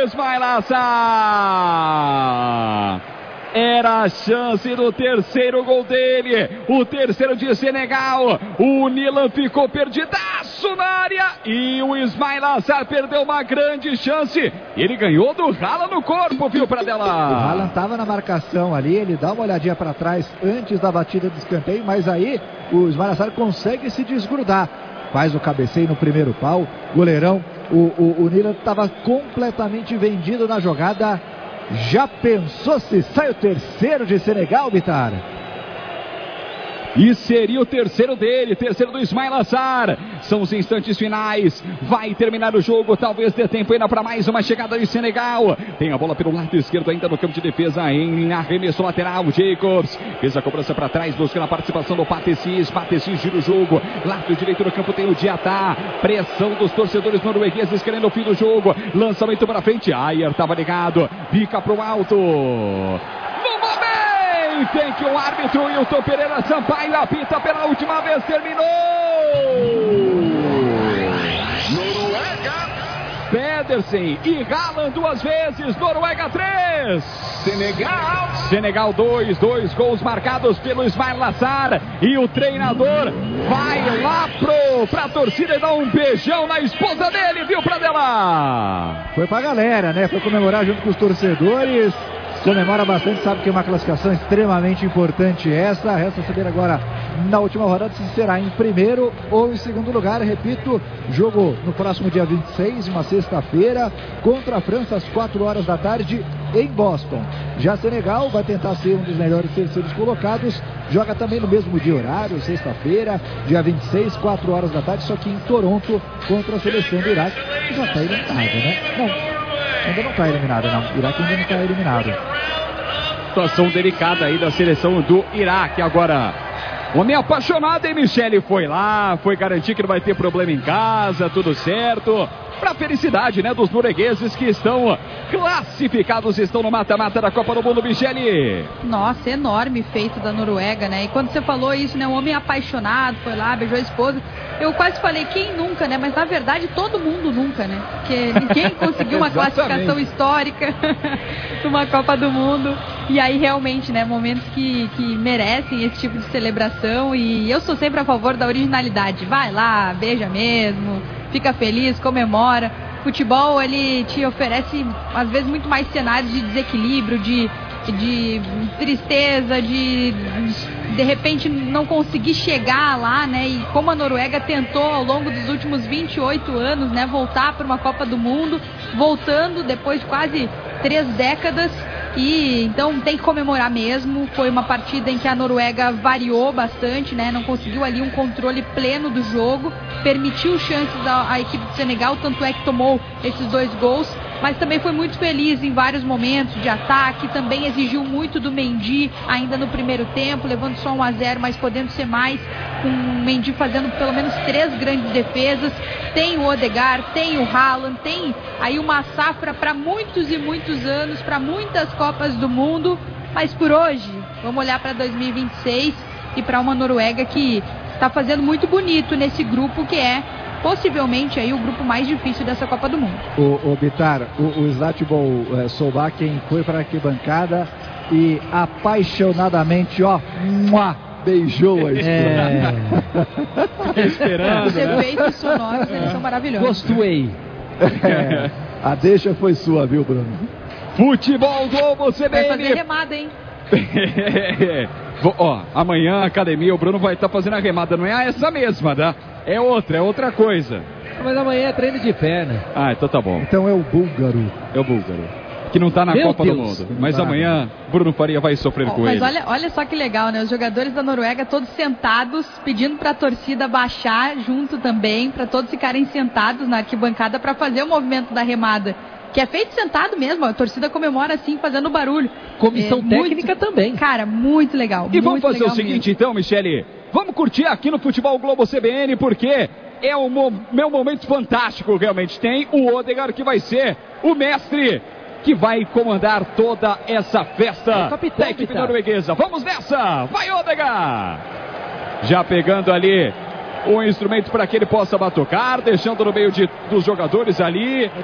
Ismail Assar. Era a chance do terceiro gol dele, o terceiro de Senegal. O Nilan ficou perdidaço na área e o Ismail Assar perdeu uma grande chance. Ele ganhou do Haaland no corpo, viu, Pradella? O Haaland estava na marcação ali, ele dá uma olhadinha para trás antes da batida de escanteio, mas aí o Ismail Assar consegue se desgrudar. Faz o cabeceio no primeiro pau, goleirão. O Nilan estava completamente vendido na jogada. Já pensou se sai o terceiro de Senegal, Bitar? E seria o terceiro dele, terceiro do Ismail Assar. São os instantes finais. Vai terminar o jogo, talvez dê tempo ainda para mais uma chegada de Senegal. Tem a bola pelo lado esquerdo ainda no campo de defesa, em arremesso lateral. Jacobs fez a cobrança para trás, buscando a participação do Patecis. Patecis gira o jogo. Lado direito do campo tem o Diatá. Pressão dos torcedores noruegueses querendo o fim do jogo. Lançamento para frente. Ayer estava ligado. Fica pro alto. Tem que o árbitro Hilton Pereira Sampaio apita pela última vez, terminou! Noruega! Pedersen e Haaland duas vezes, Noruega 3! Senegal 2, 2 gols marcados pelo Ismail Assar e o treinador vai lá pra torcida e dá um beijão na esposa dele, viu, Pradella? Foi pra galera, né? Foi comemorar junto com os torcedores. Comemora bastante, sabe que é uma classificação extremamente importante essa. Resta saber agora na última rodada se será em primeiro ou em segundo lugar. Repito, jogo no próximo dia 26, uma sexta-feira, contra a França às 4 horas da tarde em Boston. Já Senegal vai tentar ser um dos melhores terceiros colocados. Joga também no mesmo dia horário, sexta-feira, dia 26, 4 horas da tarde, só que em Toronto, contra a seleção do Iraque, que já está eliminada, né? Não, ainda não está eliminada, não. O Iraque ainda não está eliminado. Situação delicada aí da seleção do Iraque. Agora, homem apaixonado, hein, Michele? Foi lá, foi garantir que não vai ter problema em casa, tudo certo. Para a felicidade, né, dos noruegueses que estão classificados, estão no mata-mata da Copa do Mundo, Michele. Nossa, enorme feito da Noruega, né? E quando você falou isso, né, um homem apaixonado, foi lá, beijou a esposa. Eu quase falei, quem nunca, né? Mas na verdade todo mundo nunca, né? Porque ninguém conseguiu uma classificação histórica numa Copa do Mundo. E aí realmente, né, momentos que merecem esse tipo de celebração. E eu sou sempre a favor da originalidade. Vai lá, beija mesmo, fica feliz, comemora. Futebol, ele te oferece às vezes muito mais cenários de desequilíbrio, de tristeza, de repente não conseguir chegar lá, né? E como a Noruega tentou ao longo dos últimos 28 anos, né, voltar para uma Copa do Mundo, voltando depois de quase 3 décadas. E então tem que comemorar mesmo. Foi uma partida em que a Noruega variou bastante, né? Não conseguiu ali um controle pleno do jogo, permitiu chances à equipe do Senegal, tanto é que tomou esses 2 gols, mas também foi muito feliz em vários momentos de ataque. Também exigiu muito do Mendy ainda no primeiro tempo, levando só 1-0, mas podendo ser mais, com o Mendy fazendo pelo menos 3 grandes defesas. Tem o Odegaard, tem o Haaland, tem aí uma safra para muitos e muitos anos, para muitas Copas do Mundo. Mas por hoje, vamos olhar para 2026 e para uma Noruega que está fazendo muito bonito nesse grupo, que é possivelmente aí o grupo mais difícil dessa Copa do Mundo. O Bitar, o Zlatibor Solbakken foi para a arquibancada e apaixonadamente, beijou a esposa. Esperando. Os efeitos sonoros, eles são maravilhosos. Gostei. A deixa foi sua, viu, Bruno? Futebol Globo CBN. Vai fazer remada, hein? Amanhã a academia, o Bruno vai estar fazendo a remada. Não é essa mesma, tá? É outra coisa. Mas amanhã é treino de perna. Ah, então tá bom. Então é o búlgaro. É o búlgaro. Que não tá na Copa do Mundo. Mas amanhã Bruno Faria vai sofrer com ele. Mas olha só que legal, né? Os jogadores da Noruega todos sentados, pedindo pra torcida baixar junto também, pra todos ficarem sentados na arquibancada pra fazer o movimento da remada. Que é feito sentado mesmo, a torcida comemora assim, fazendo barulho. Comissão técnica também. Cara, muito legal. E vamos fazer o seguinte então, Michele. Vamos curtir aqui no Futebol Globo CBN, porque é o meu momento fantástico, realmente. Tem o Odegaard, que vai ser o mestre, que vai comandar toda essa festa da equipe norueguesa. Vamos nessa! Vai, Odegaard! Já pegando ali o instrumento para que ele possa batucar, deixando no meio dos jogadores ali.